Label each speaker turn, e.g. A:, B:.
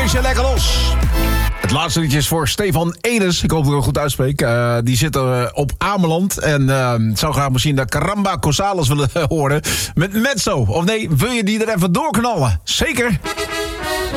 A: je lekker los. Het laatste liedje is voor Stefan Enes. Ik hoop dat ik het goed uitspreek. Die zit op Ameland. En zou graag misschien de Caramba Cosales willen horen. Met Mezzo. Of nee, wil je die er even doorknallen? Zeker.